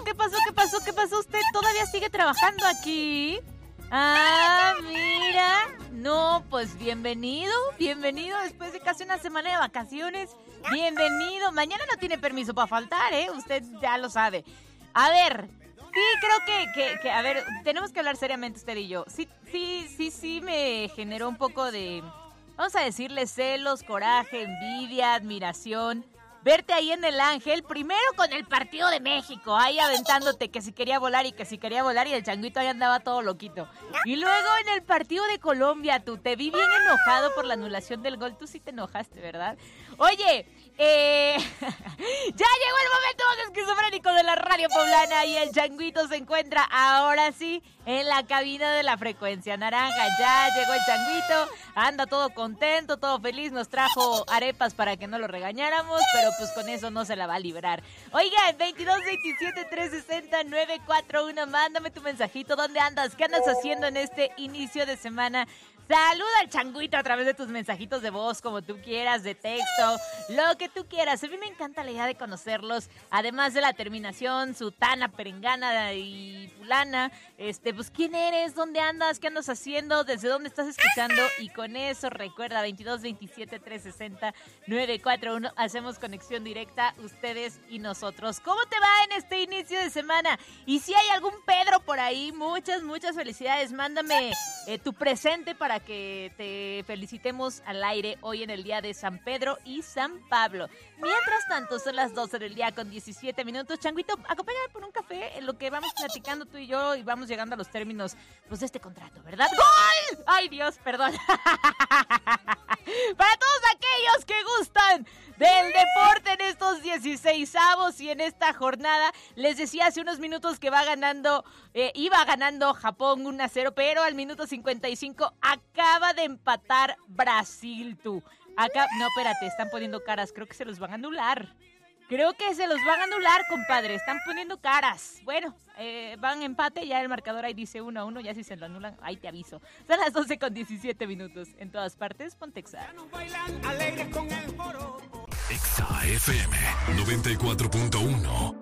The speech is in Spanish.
¿Usted todavía sigue trabajando aquí? Ah, mira. No, pues bienvenido después de casi una semana de vacaciones. Bienvenido. Mañana no tiene permiso para faltar, ¿eh? Usted ya lo sabe. A ver, sí, creo que a ver, tenemos que hablar seriamente usted y yo. Sí, me generó un poco de, vamos a decirle, celos, coraje, envidia, admiración. Verte ahí en el Ángel, primero con el partido de México, ahí aventándote que si quería volar y el changuito ahí andaba todo loquito. Y luego en el partido de Colombia, tú te vi bien enojado por la anulación del gol, tú sí te enojaste, ¿verdad? Oye, ya llegó el momento más esquizofrénico de la radio poblana y el changuito se encuentra ahora sí en la cabina de la frecuencia naranja. Ya llegó el changuito, anda todo contento, todo feliz, nos trajo arepas para que no lo regañáramos, pero pues con eso no se la va a librar. Oigan, 22-27-360-941, mándame tu mensajito, ¿dónde andas? ¿Qué andas haciendo en este inicio de semana? Saluda al changuito a través de tus mensajitos de voz, como tú quieras, de texto, lo que tú quieras. A mí me encanta la idea de conocerlos, además de la terminación, sutana, perengana y fulana. Pues, ¿quién eres? ¿Dónde andas? ¿Qué andas haciendo? ¿Desde dónde estás escuchando? Y con eso, recuerda, 22-27-360-941, hacemos conexión directa, ustedes y nosotros. ¿Cómo te va en este inicio de semana? Y si hay algún Pedro por ahí, muchas felicidades. Mándame tu presente para que te felicitemos al aire hoy en el día de San Pedro y San Pablo. Mientras tanto, son las 12 del día con 17 minutos. Changuito, acompáñame por un café en lo que vamos platicando tú y yo y vamos llegando a los términos pues, de este contrato, ¿verdad? ¡Gol! ¡Ay, Dios, perdón! Para todos aquellos que gustan del deporte en estos 16avos y en esta jornada, les decía hace unos minutos que iba ganando Japón 1-0, pero al minuto 55 acaba de empatar Brasil, tú. No, espérate, están poniendo caras, creo que se los van a anular. Compadre, están poniendo caras. Bueno, van empate, ya el marcador ahí dice 1-1, ya si se lo anulan, ahí te aviso. Son las 12 con 17 minutos. En todas partes, ponte Exa. Exa FM 94.1.